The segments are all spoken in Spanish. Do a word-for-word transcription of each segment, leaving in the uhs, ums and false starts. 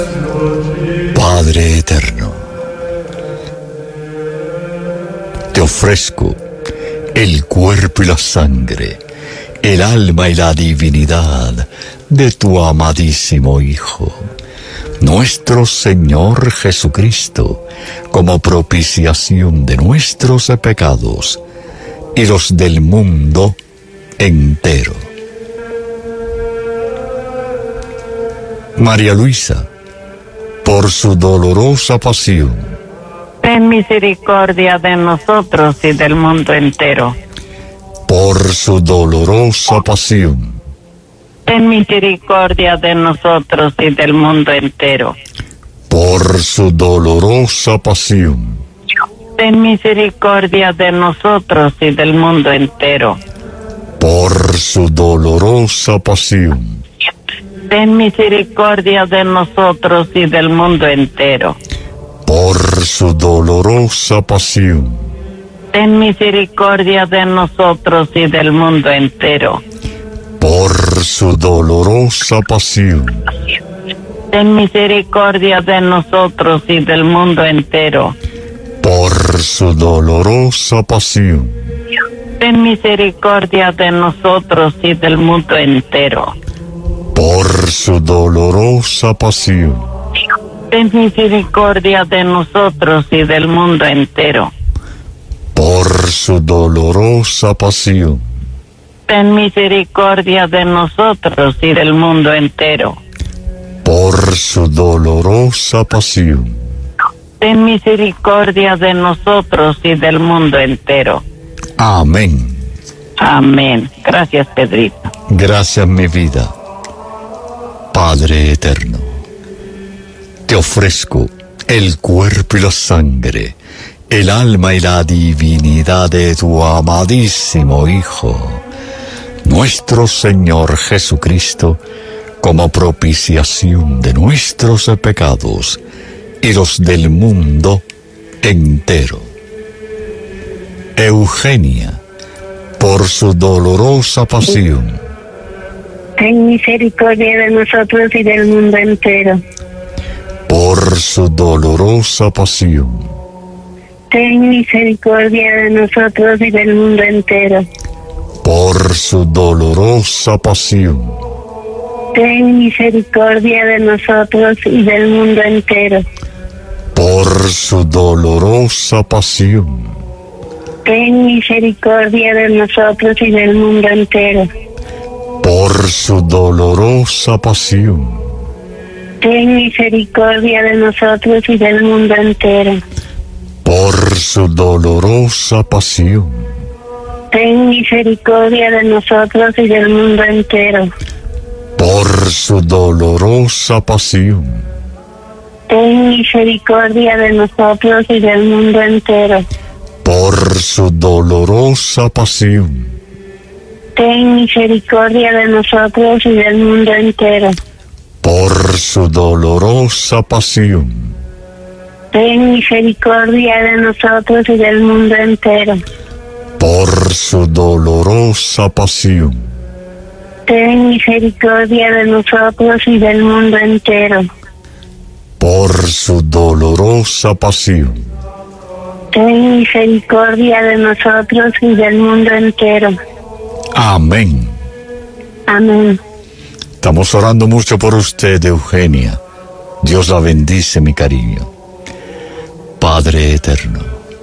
Padre eterno, te ofrezco el cuerpo y la sangre, el alma y la divinidad de tu amadísimo Hijo, nuestro Señor Jesucristo, como propiciación de nuestros pecados y los del mundo entero. María Luisa, por su dolorosa pasión, ten misericordia de nosotros y del mundo entero. Por su dolorosa pasión, ten misericordia de nosotros y del mundo entero. Por su dolorosa pasión, ten misericordia de nosotros y del mundo entero. Por su dolorosa pasión, ten misericordia de nosotros y del mundo entero. Por su dolorosa pasión, ten misericordia de nosotros y del mundo entero. Por su dolorosa pasión, ten misericordia de nosotros y del mundo entero. Por su dolorosa pasión, ten misericordia de nosotros y del mundo entero. Por su dolorosa pasión, ten misericordia de nosotros y del mundo entero. Por su dolorosa pasión, ten misericordia de nosotros y del mundo entero. Por su dolorosa pasión, ten misericordia de nosotros y del mundo entero. Amén. Amén. Gracias, Pedrito. Gracias, mi vida. Padre eterno, te ofrezco el cuerpo y la sangre, el alma y la divinidad de tu amadísimo Hijo, nuestro Señor Jesucristo, como propiciación de nuestros pecados y los del mundo entero. Eugenia, por su dolorosa pasión, ten misericordia de nosotros y del mundo entero. Por su dolorosa pasión, ten misericordia de nosotros y del mundo entero. Por su dolorosa pasión, ten misericordia de nosotros y del mundo entero. Por su dolorosa pasión, ten misericordia de nosotros y del mundo entero. Por su dolorosa pasión, ten misericordia de nosotros y del mundo entero. Por su dolorosa pasión, ten misericordia de nosotros y del mundo entero. Por su dolorosa pasión, ten misericordia de nosotros y del mundo entero. Por su dolorosa pasión, ten misericordia de nosotros y del mundo entero. Por su dolorosa pasión, ten misericordia de nosotros y del mundo entero. Por su dolorosa pasión, ten misericordia de nosotros y del mundo entero. Por su dolorosa pasión, ten misericordia de nosotros y del mundo entero. Amén. Amén. Estamos orando mucho por usted, Eugenia. Dios la bendice, mi cariño. Padre eterno,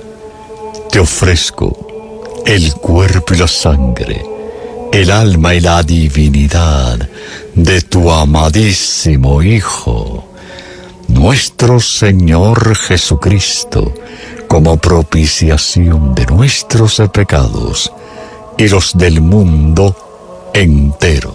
te ofrezco el cuerpo y la sangre, el alma y la divinidad de tu amadísimo Hijo, nuestro Señor Jesucristo, como propiciación de nuestros pecados y los del mundo entero.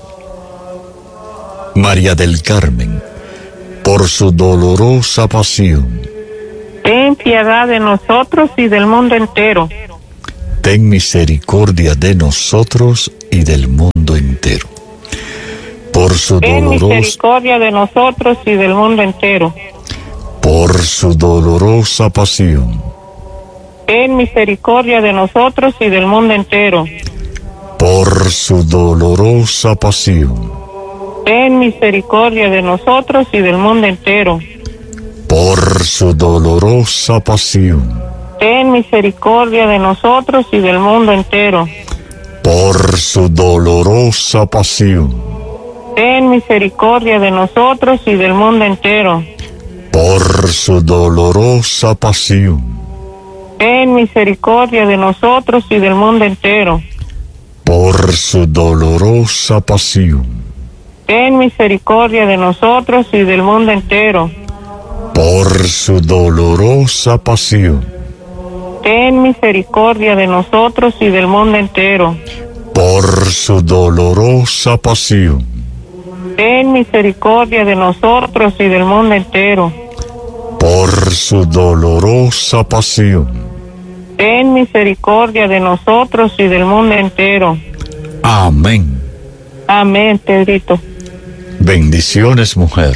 María del Carmen, por su dolorosa pasión, ten piedad de nosotros y del mundo entero. ten misericordia de nosotros y del mundo entero. Por su Ten dolorosa, misericordia de nosotros y del mundo entero. por su dolorosa pasión, Ten misericordia de nosotros y del mundo entero. por su dolorosa pasión, ten misericordia de nosotros y del mundo entero. Por su dolorosa pasión, Ten misericordia de nosotros y del mundo entero. por su dolorosa pasión, Ten misericordia de nosotros y del mundo entero. por su dolorosa pasión, Ten misericordia de nosotros y del mundo entero. por su dolorosa pasión, Ten misericordia de nosotros y del mundo entero. por su dolorosa pasión, Ten misericordia de nosotros y del mundo entero. por su dolorosa pasión, Ten misericordia de nosotros y del mundo entero. por su dolorosa pasión. Ten misericordia de nosotros y del mundo entero. Amén. Amén, Pedrito. Bendiciones, mujer.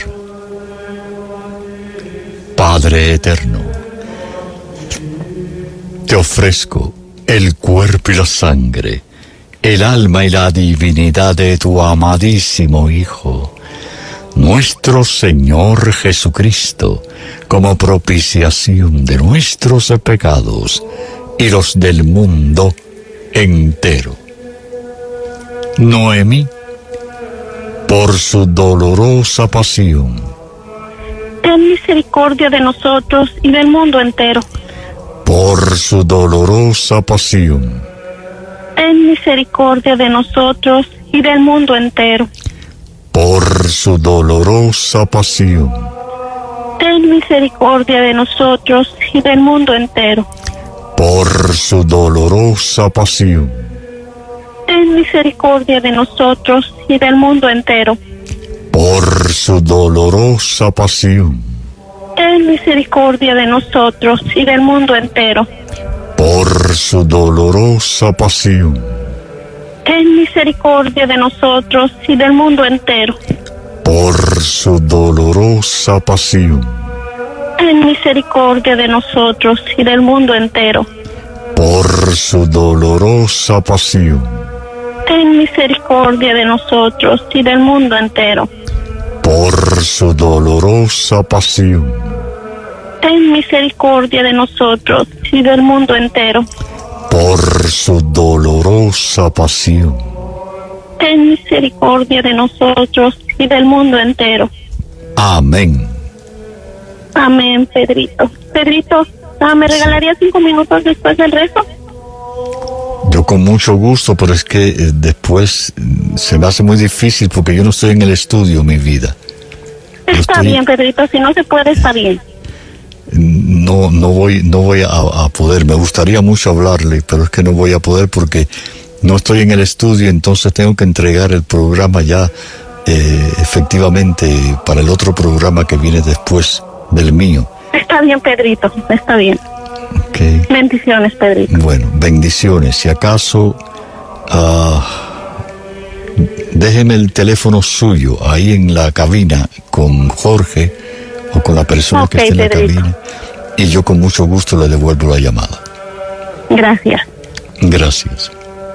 Padre eterno, te ofrezco el cuerpo y la sangre, el alma y la divinidad de tu amadísimo Hijo, nuestro Señor Jesucristo, como propiciación de nuestros pecados y los del mundo entero. Noemí, por su dolorosa pasión, Ten misericordia de nosotros y del mundo entero. por su dolorosa pasión, Ten misericordia de nosotros y del mundo entero. por su dolorosa pasión, Ten misericordia de nosotros y del mundo entero. por su dolorosa pasión, Ten misericordia de nosotros y del mundo entero. por su dolorosa pasión, Ten misericordia de nosotros y del mundo entero. por su dolorosa pasión, Ten misericordia de nosotros y del mundo entero. por su dolorosa pasión, Ten misericordia de nosotros y del mundo entero. por su dolorosa pasión, Ten misericordia de nosotros y del mundo entero. por su dolorosa pasión, Ten misericordia de nosotros y del mundo entero. por su dolorosa pasión. Ten misericordia de nosotros y del mundo entero. Amén. Amén, Pedrito. Pedrito, ah, ¿me regalaría cinco minutos después del rezo? Yo con mucho gusto, pero es que eh, después mm, se me hace muy difícil porque yo no estoy en el estudio, mi vida. Yo Está estoy- bien, Pedrito, si no se puede, está bien. No, no voy, no voy a, a poder. Me gustaría mucho hablarle, pero es que no voy a poder porque no estoy en el estudio, entonces tengo que entregar el programa ya eh, efectivamente para el otro programa que viene después del mío. Está bien, Pedrito, está bien. Okay. Bendiciones, Pedrito. Bueno, bendiciones. Si acaso, ah, déjeme el teléfono suyo ahí en la cabina con Jorge o con la persona Ok, que esté en la Pedrito. cabina y yo con mucho gusto le devuelvo la llamada. Gracias. Gracias.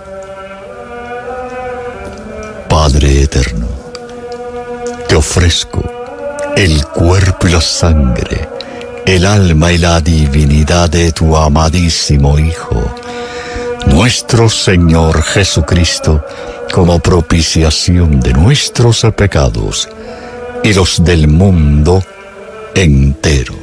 Padre eterno, te ofrezco el cuerpo y la sangre, el alma y la divinidad de tu amadísimo Hijo, nuestro Señor Jesucristo, como propiciación de nuestros pecados y los del mundo entero.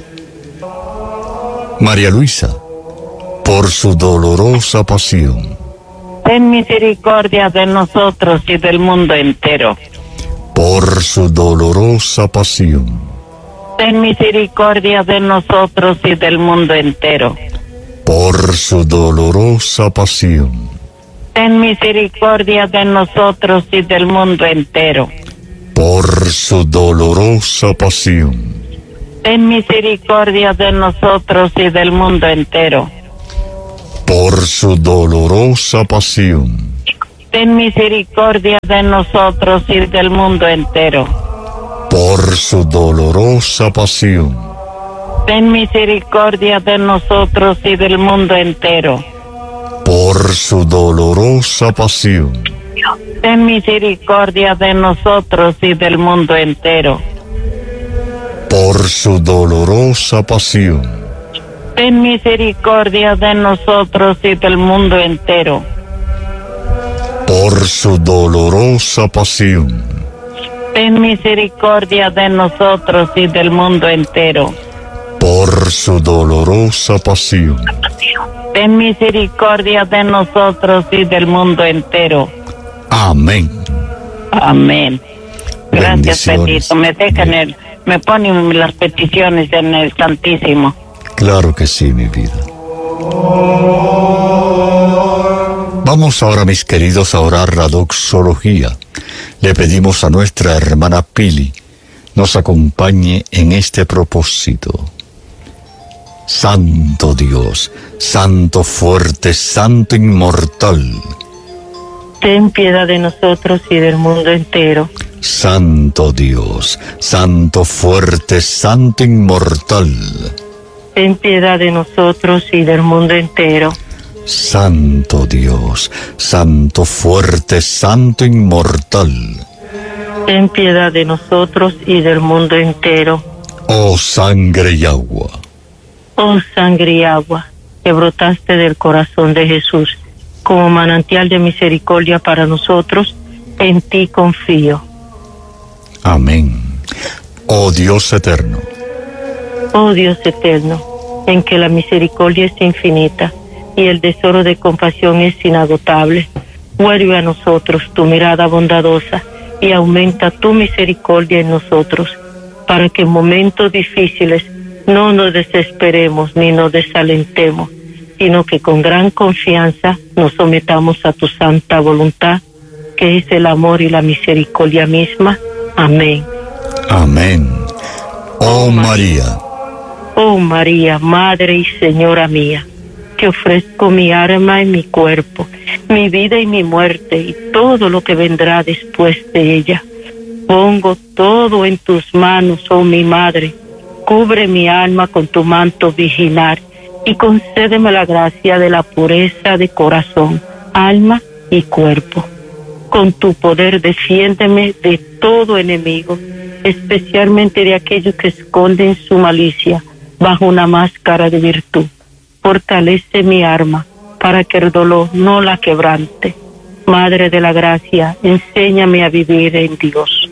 María Luisa, por su dolorosa pasión, Ten misericordia de nosotros y del mundo entero. por su dolorosa pasión, Ten misericordia de nosotros y del mundo entero. por su dolorosa pasión, Ten misericordia de nosotros y del mundo entero. por su dolorosa pasión, Ten misericordia de nosotros y del mundo entero. por su dolorosa pasión, Ten misericordia de nosotros y del mundo entero. por su dolorosa pasión, Ten misericordia de nosotros y del mundo entero. por su dolorosa pasión, ten misericordia de nosotros y del mundo entero. Por su dolorosa pasión, Ten misericordia de nosotros y del mundo entero. por su dolorosa pasión, Ten misericordia de nosotros y del mundo entero. por su dolorosa pasión. Ten misericordia de nosotros y del mundo entero. Amén. Amén. Gracias, Bendiciones. Pedrito. Me dejan el, me ponen las peticiones en el Santísimo. Claro que sí, mi vida. Vamos ahora, mis queridos, a orar la doxología. Le pedimos a nuestra hermana Pili nos acompañe en este propósito. Santo Dios, Santo fuerte, Santo inmortal. Ten piedad de nosotros y del mundo entero. Santo Dios, Santo fuerte, Santo inmortal. Ten piedad de nosotros y del mundo entero. Santo Dios, Santo fuerte, Santo inmortal. Ten piedad de nosotros y del mundo entero. Oh sangre y agua, Oh sangre y agua, que brotaste del corazón de Jesús, como manantial de misericordia para nosotros, en ti confío. amén. Oh Dios eterno, Oh Dios eterno, en que la misericordia es infinita y el tesoro de compasión es inagotable, vuelve a nosotros tu mirada bondadosa y aumenta tu misericordia en nosotros, para que en momentos difíciles no nos desesperemos ni nos desalentemos, sino que con gran confianza nos sometamos a tu santa voluntad, que es el amor y la misericordia misma. Amén. amén. Oh María, Oh María, Madre y Señora mía, que ofrezco mi alma y mi cuerpo, mi vida y mi muerte y todo lo que vendrá después de ella. Pongo todo en tus manos, oh mi Madre. Cubre mi alma con tu manto virginal y concédeme la gracia de la pureza de corazón, alma y cuerpo. Con tu poder defiéndeme de todo enemigo, especialmente de aquellos que esconden su malicia bajo una máscara de virtud. Fortalece mi alma para que el dolor no la quebrante. Madre de la gracia, enséñame a vivir en Dios.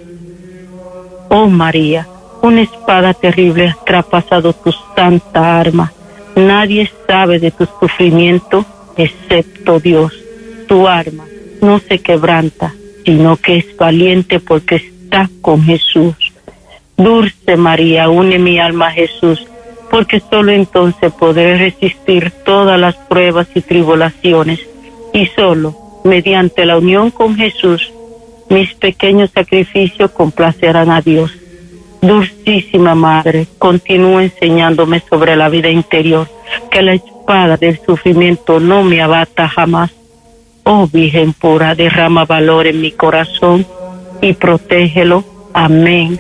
Oh María, una espada terrible ha traspasado tu santa arma. Nadie sabe de tu sufrimiento excepto Dios. Tu arma no se quebranta, sino que es valiente porque está con Jesús. Dulce María, une mi alma a Jesús, porque solo entonces podré resistir todas las pruebas y tribulaciones, y solo mediante la unión con Jesús, mis pequeños sacrificios complacerán a Dios. Dulcísima Madre, continúa enseñándome sobre la vida interior, que la espada del sufrimiento no me abata jamás. Oh Virgen pura, derrama valor en mi corazón y protégelo. Amén.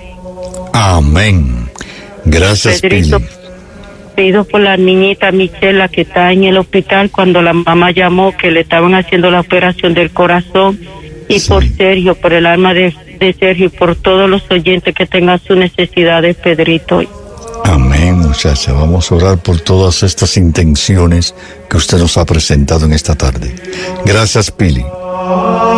amén. Gracias, Pedrito, Pili. pido por la niñita Michela que está en el hospital cuando la mamá llamó que le estaban haciendo la operación del corazón, y Sí. por Sergio, por el alma de, de Sergio y por todos los oyentes que tengan sus necesidades, Pedrito. Amén, muchacha. Vamos a orar por todas estas intenciones que usted nos ha presentado en esta tarde. Gracias, Pili.